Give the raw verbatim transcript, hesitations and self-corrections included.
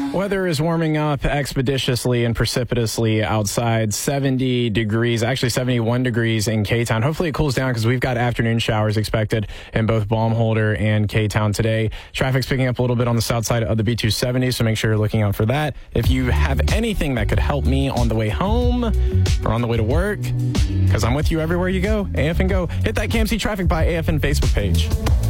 Weather is warming up expeditiously and precipitously outside. seventy degrees, actually seventy-one degrees in K-Town. Hopefully it cools down because we've got afternoon showers expected in both Baumholder and K-Town today. Traffic's picking up a little bit on the south side of the B two seventy, so make sure you're looking out for that. If you have anything that could help me on the way home or on the way to work, because I'm with you everywhere you go, A F N Go, hit that K M C Traffic by A F N Facebook page.